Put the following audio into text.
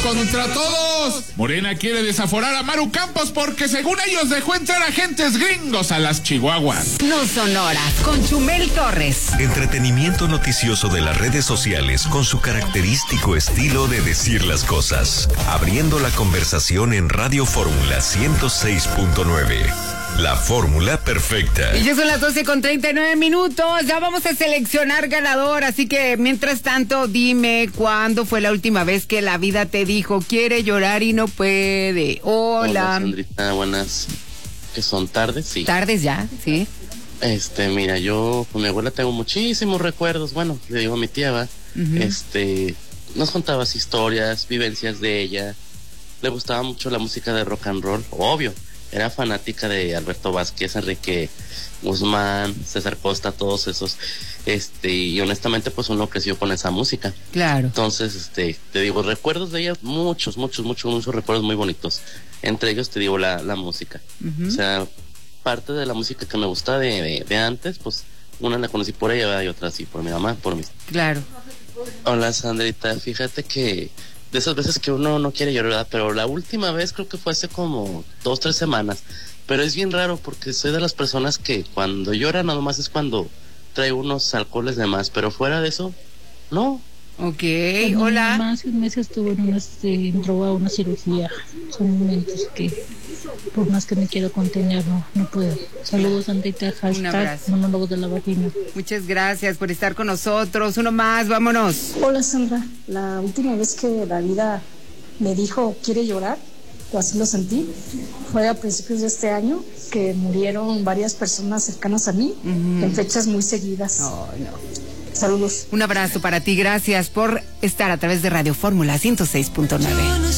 contra todos. Morena quiere desaforar a Maru Campos porque según ellos dejó entrar agentes gringos a las Chihuahuas. No son horas con Chumel Torres. Entretenimiento noticioso de las redes sociales con su característico estilo de decir las cosas. Abriendo la conversación en Radio Fórmula 106.9. La fórmula perfecta. Y ya son las 12:39. Ya vamos a seleccionar ganador. Así que mientras tanto, dime cuándo fue la última vez que la vida te dijo quiere llorar y no puede. Hola. Sandrita, buenas. ¿Que son tardes? Sí. Tardes ya, sí. Mira, yo con mi abuela tengo muchísimos recuerdos. Bueno, le digo a mi tía, va. Nos contabas historias, vivencias de ella. Le gustaba mucho la música de rock and roll, obvio. Era fanática de Alberto Vázquez, Enrique Guzmán, César Costa, todos esos. Y honestamente, pues uno creció con esa música. Claro. Entonces, te digo, recuerdos de ella, muchos recuerdos muy bonitos. Entre ellos, te digo, la música. O sea, parte de la música que me gusta de antes, pues una la conocí por ella y otra sí, por mi mamá, por mí. Claro. Hola, Sandrita, fíjate que de esas veces que uno no quiere llorar, ¿verdad? Pero la última vez creo que fue hace como 2-3 semanas. Pero es bien raro porque soy de las personas que cuando llora nada más es cuando trae unos alcoholes de más, pero fuera de eso, no. Ok, hola. Hace un mes estuvo entró a una cirugía. Son momentos que por más que me quiero contener, no puedo. Saludos, Sandrita, hashtag monólogos de la vagina. Muchas gracias por estar con nosotros. Uno más, vámonos. Hola, Sandra. La última vez que la vida me dijo quiere llorar, o así lo sentí, fue a principios de este año, que murieron varias personas cercanas a mí, en fechas muy seguidas. Saludos. Un abrazo para ti, gracias por estar a través de Radio Fórmula 106.9.